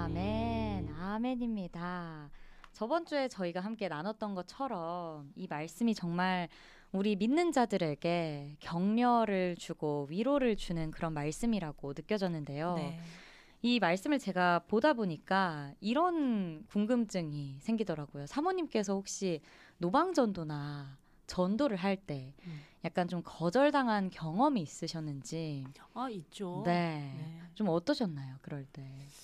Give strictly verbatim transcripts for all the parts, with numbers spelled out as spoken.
아멘, 아멘입니다. 저번 주에 저희가 함께 나눴던 것처럼 이 말씀이 정말 우리 믿는 자들에게 격려를 주고 위로를 주는 그런 말씀이라고 느껴졌는데요. 네. 이 말씀을 제가 보다 보니까 이런 궁금증이 생기더라고요. 사모님께서 혹시 노방전도나 전도를 할 때 음. 약간 좀 거절당한 경험이 있으셨는지. 아, 있죠. 네. 네. 좀 어떠셨나요? 그럴 때.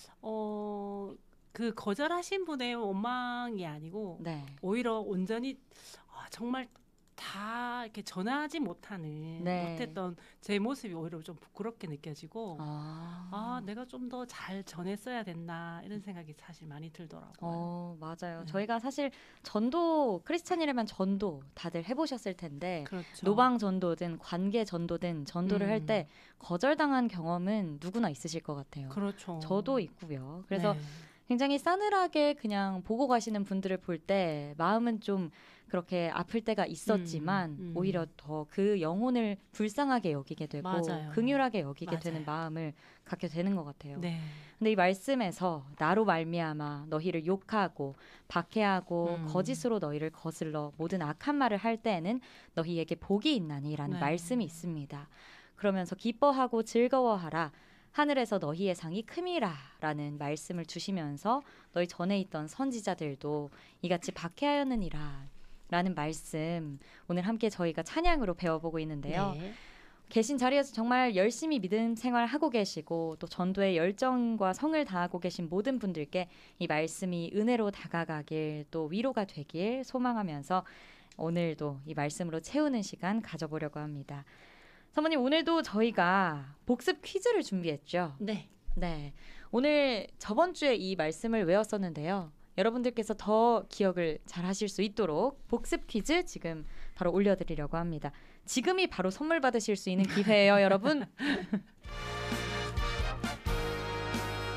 어, 그 거절하신 분의 원망이 아니고 네. 오히려 온전히 아, 정말 다 이렇게 전하지 못하는 네. 못했던 제 모습이 오히려 좀 부끄럽게 느껴지고 아, 아, 내가 좀 더 잘 전했어야 됐나 이런 생각이 사실 많이 들더라고요. 어, 맞아요. 네. 저희가 사실 전도, 크리스찬이라면 전도 다들 해보셨을 텐데 그렇죠. 노방 전도든 관계 전도든 전도를 음. 할 때 거절당한 경험은 누구나 있으실 것 같아요. 그렇죠. 저도 있고요. 그래서 네. 굉장히 싸늘하게 그냥 보고 가시는 분들을 볼 때 마음은 좀 그렇게 아플 때가 있었지만 음, 음. 오히려 더 그 영혼을 불쌍하게 여기게 되고 맞아요. 긍휼하게 여기게 맞아요. 되는 마음을 갖게 되는 것 같아요. 네. 근데 이 말씀에서 나로 말미암아 너희를 욕하고 박해하고 음. 거짓으로 너희를 거슬러 모든 악한 말을 할 때에는 너희에게 복이 있나니라는 네. 말씀이 있습니다. 그러면서 기뻐하고 즐거워하라. 하늘에서 너희의 상이 큼이라라는 말씀을 주시면서 너희 전에 있던 선지자들도 이같이 박해하였느니라 라는 말씀 오늘 함께 저희가 찬양으로 배워보고 있는데요. 네. 계신 자리에서 정말 열심히 믿음 생활하고 계시고 또 전도에 열정과 성을 다하고 계신 모든 분들께 이 말씀이 은혜로 다가가길 또 위로가 되길 소망하면서 오늘도 이 말씀으로 채우는 시간 가져보려고 합니다. 사모님, 오늘도 저희가 복습 퀴즈를 준비했죠. 네. 네, 오늘 저번 주에 이 말씀을 외웠었는데요. 여러분들께서 더 기억을 잘 하실 수 있도록 복습 퀴즈 지금 바로 올려드리려고 합니다. 지금이 바로 선물 받으실 수 있는 기회예요, 여러분.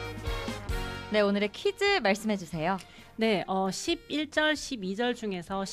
네, 오늘의 퀴즈 말씀해 주세요. 네, 어, 십일 절, 십이 절 중에서